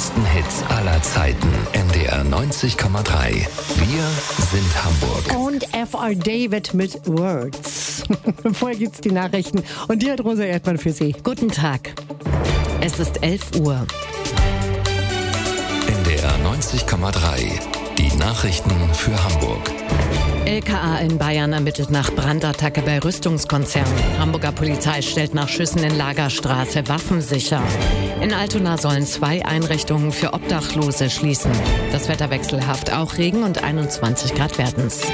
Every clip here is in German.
größten Hits aller Zeiten. NDR 90,3. Wir sind Hamburg. Und F.R. David mit Words. Vorher gibt's die Nachrichten. Und die hat Rosa Erdmann für Sie. Guten Tag. Es ist 11 Uhr. NDR 90,3. Die Nachrichten für Hamburg. LKA in Bayern ermittelt nach Brandattacke bei Rüstungskonzern. Hamburger Polizei stellt nach Schüssen in Lagerstraße Waffen sicher. In Altona sollen 2 Einrichtungen für Obdachlose schließen. Das Wetter wechselhaft, auch Regen und 21 Grad werden's.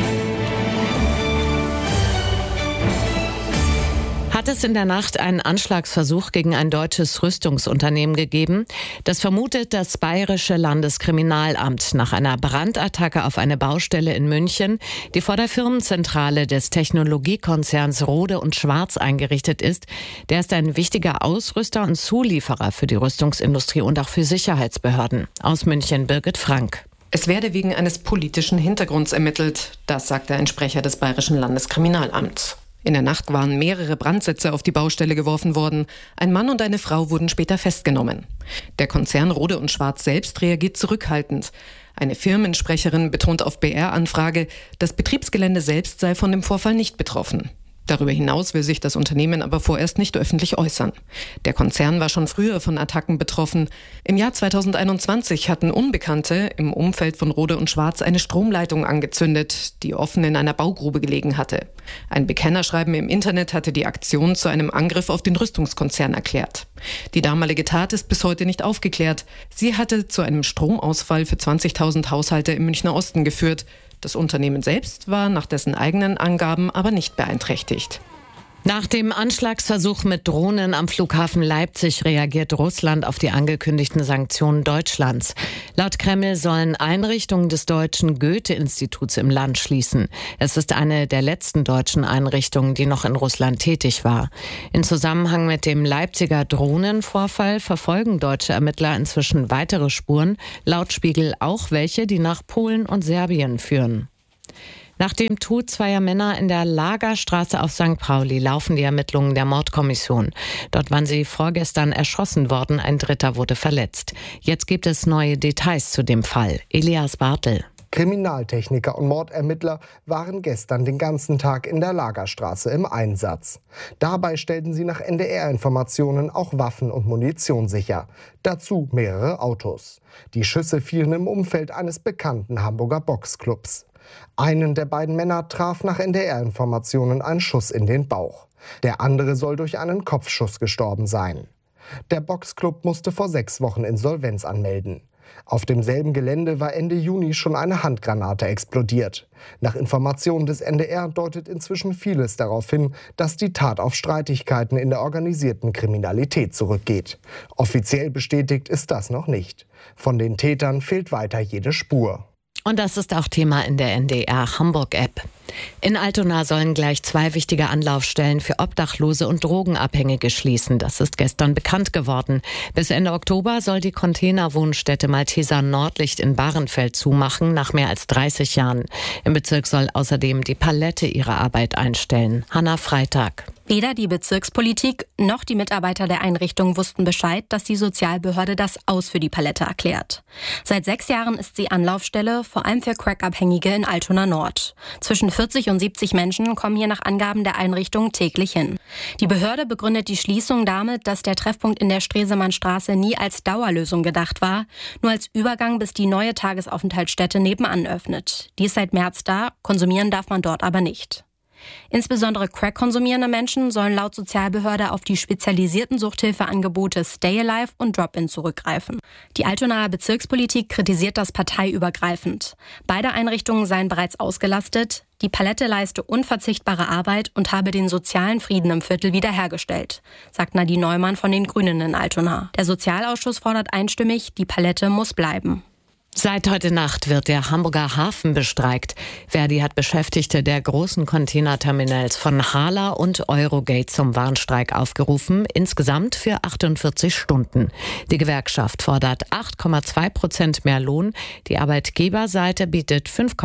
Hat es in der Nacht einen Anschlagsversuch gegen ein deutsches Rüstungsunternehmen gegeben? Das vermutet das Bayerische Landeskriminalamt nach einer Brandattacke auf eine Baustelle in München, die vor der Firmenzentrale des Technologiekonzerns Rohde und Schwarz eingerichtet ist. Der ist ein wichtiger Ausrüster und Zulieferer für die Rüstungsindustrie und auch für Sicherheitsbehörden. Aus München Birgit Frank. Es werde wegen eines politischen Hintergrunds ermittelt, das sagte ein Sprecher des Bayerischen Landeskriminalamts. In der Nacht waren mehrere Brandsätze auf die Baustelle geworfen worden. Ein Mann und eine Frau wurden später festgenommen. Der Konzern Rohde und Schwarz selbst reagiert zurückhaltend. Eine Firmensprecherin betont auf BR-Anfrage, das Betriebsgelände selbst sei von dem Vorfall nicht betroffen. Darüber hinaus will sich das Unternehmen aber vorerst nicht öffentlich äußern. Der Konzern war schon früher von Attacken betroffen. Im Jahr 2021 hatten Unbekannte im Umfeld von Rohde und Schwarz eine Stromleitung angezündet, die offen in einer Baugrube gelegen hatte. Ein Bekennerschreiben im Internet hatte die Aktion zu einem Angriff auf den Rüstungskonzern erklärt. Die damalige Tat ist bis heute nicht aufgeklärt. Sie hatte zu einem Stromausfall für 20.000 Haushalte im Münchner Osten geführt. Das Unternehmen selbst war nach dessen eigenen Angaben aber nicht beeinträchtigt. Nach dem Anschlagsversuch mit Drohnen am Flughafen Leipzig reagiert Russland auf die angekündigten Sanktionen Deutschlands. Laut Kreml sollen Einrichtungen des deutschen Goethe-Instituts im Land schließen. Es ist eine der letzten deutschen Einrichtungen, die noch in Russland tätig war. In Zusammenhang mit dem Leipziger Drohnenvorfall verfolgen deutsche Ermittler inzwischen weitere Spuren, laut Spiegel auch welche, die nach Polen und Serbien führen. Nach dem Tod 2 Männer in der Lagerstraße auf St. Pauli laufen die Ermittlungen der Mordkommission. Dort waren sie vorgestern erschossen worden, ein Dritter wurde verletzt. Jetzt gibt es neue Details zu dem Fall. Elias Bartel. Kriminaltechniker und Mordermittler waren gestern den ganzen Tag in der Lagerstraße im Einsatz. Dabei stellten sie nach NDR-Informationen auch Waffen und Munition sicher. Dazu mehrere Autos. Die Schüsse fielen im Umfeld eines bekannten Hamburger Boxclubs. Einen der beiden Männer traf nach NDR-Informationen ein Schuss in den Bauch. Der andere soll durch einen Kopfschuss gestorben sein. Der Boxclub musste vor 6 Wochen Insolvenz anmelden. Auf demselben Gelände war Ende Juni schon eine Handgranate explodiert. Nach Informationen des NDR deutet inzwischen vieles darauf hin, dass die Tat auf Streitigkeiten in der organisierten Kriminalität zurückgeht. Offiziell bestätigt ist das noch nicht. Von den Tätern fehlt weiter jede Spur. Und das ist auch Thema in der NDR Hamburg-App. In Altona sollen gleich 2 wichtige Anlaufstellen für Obdachlose und Drogenabhängige schließen. Das ist gestern bekannt geworden. Bis Ende Oktober soll die Containerwohnstätte Malteser Nordlicht in Bahrenfeld zumachen, nach mehr als 30 Jahren. Im Bezirk soll außerdem die Palette ihre Arbeit einstellen. Hanna Freitag. Weder die Bezirkspolitik noch die Mitarbeiter der Einrichtung wussten Bescheid, dass die Sozialbehörde das Aus für die Palette erklärt. Seit 6 Jahren ist sie Anlaufstelle, vor allem für Crack-Abhängige in Altona Nord. Zwischen 40 und 70 Menschen kommen hier nach Angaben der Einrichtung täglich hin. Die Behörde begründet die Schließung damit, dass der Treffpunkt in der Stresemannstraße nie als Dauerlösung gedacht war, nur als Übergang, bis die neue Tagesaufenthaltsstätte nebenan öffnet. Die ist seit März da, konsumieren darf man dort aber nicht. Insbesondere Crack-konsumierende Menschen sollen laut Sozialbehörde auf die spezialisierten Suchthilfeangebote Stay Alive und Drop-In zurückgreifen. Die Altonaer Bezirkspolitik kritisiert das parteiübergreifend. Beide Einrichtungen seien bereits ausgelastet. Die Palette leiste unverzichtbare Arbeit und habe den sozialen Frieden im Viertel wiederhergestellt, sagt Nadine Neumann von den Grünen in Altona. Der Sozialausschuss fordert einstimmig, die Palette muss bleiben. Seit heute Nacht wird der Hamburger Hafen bestreikt. Verdi hat Beschäftigte der großen Containerterminals von Hala und Eurogate zum Warnstreik aufgerufen, insgesamt für 48 Stunden. Die Gewerkschaft fordert 8,2% mehr Lohn, die Arbeitgeberseite bietet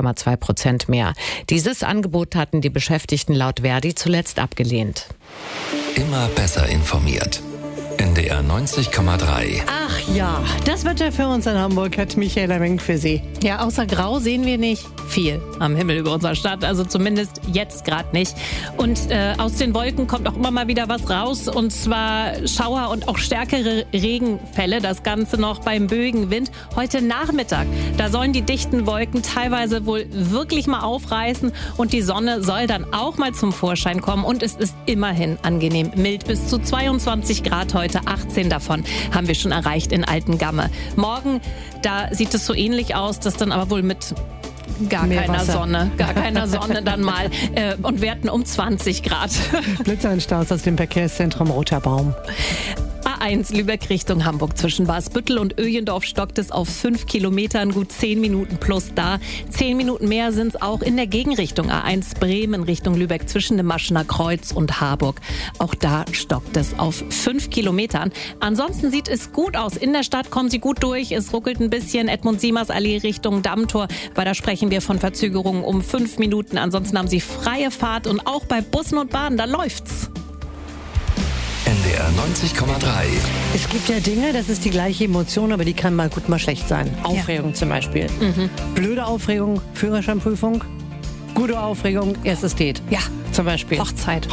5,2% mehr. Dieses Angebot hatten die Beschäftigten laut Verdi zuletzt abgelehnt. Immer besser informiert. NDR 90,3. Ach ja, das Wetter für uns in Hamburg hat Michaela Menk für Sie. Ja, außer Grau sehen wir nicht viel am Himmel über unserer Stadt, also zumindest jetzt gerade nicht. Und aus den Wolken kommt auch immer mal wieder was raus, und zwar Schauer und auch stärkere Regenfälle, das Ganze noch beim böigen Wind. Heute Nachmittag, da sollen die dichten Wolken teilweise wohl wirklich mal aufreißen und die Sonne soll dann auch mal zum Vorschein kommen, und es ist immerhin angenehm mild, bis zu 22 Grad heute, 18 davon haben wir schon erreicht in Altengamme. Morgen, da sieht es so ähnlich aus, dass dann aber wohl mit gar keiner Sonne dann mal und Werten um 20 Grad. Blitzeinstaus aus dem Verkehrszentrum Roter Baum. A1 Lübeck Richtung Hamburg. Zwischen Basbüttel und Öjendorf stockt es auf 5 Kilometern, gut 10 Minuten plus da. 10 Minuten mehr sind es auch in der Gegenrichtung A1 Bremen Richtung Lübeck zwischen dem Maschener Kreuz und Harburg. Auch da stockt es auf 5 Kilometern. Ansonsten sieht es gut aus. In der Stadt kommen Sie gut durch. Es ruckelt ein bisschen. Edmund-Siemers-Allee Richtung Dammtor. Weil da sprechen wir von Verzögerungen um 5 Minuten. Ansonsten haben Sie freie Fahrt, und auch bei Bussen und Bahnen, da läuft's. NDR 90,3. Es gibt ja Dinge, das ist die gleiche Emotion, aber die kann mal gut, mal schlecht sein. Aufregung zum Beispiel. Blöde Aufregung, Führerscheinprüfung. Gute Aufregung, erstes Date. Ja, zum Beispiel. Hochzeit.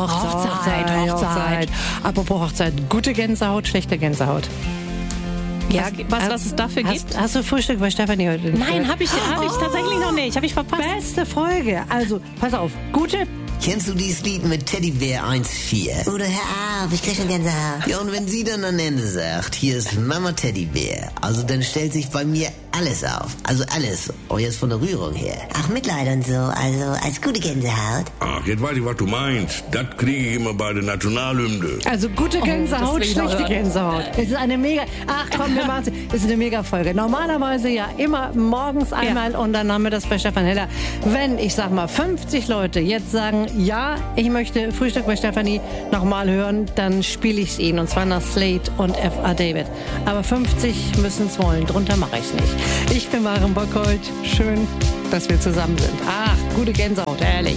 Apropos Hochzeit. Gute Gänsehaut, schlechte Gänsehaut. Ja, was es dafür gibt? Hast du Frühstück bei Stefanie heute? Nein, habe ich tatsächlich noch nicht. Habe ich verpasst. Beste Folge. Also, pass auf. Gute. Kennst du dieses Lied mit Teddybär 1,4? Oder hör auf, ich krieg schon Gänsehaut. Ja, und wenn sie dann am Ende sagt, hier ist Mama Teddybär, also dann stellt sich bei mir alles auf. Also alles. Auch jetzt von der Rührung her. Ach, Mitleid und so, also als gute Gänsehaut. Ach, jetzt weiß ich, was du meinst. Das kriege ich immer bei der Nationalhymne. Also gute Gänsehaut, schlechte Gänsehaut. Es ist eine mega... Ach komm, wir machen's. Es ist eine Mega-Folge. Normalerweise ja immer morgens einmal und dann haben wir das bei Stefan Heller. Wenn, ich sag mal, 50 Leute jetzt sagen, ja, ich möchte Frühstück bei Stefanie nochmal hören, dann spiele ich es ihnen. Und zwar nach Slate und F.A. David. Aber 50 müssen es wollen. Drunter mache ich es nicht. Ich bin Maren Bockholt. Schön, dass wir zusammen sind. Ach, gute Gänsehaut, ehrlich.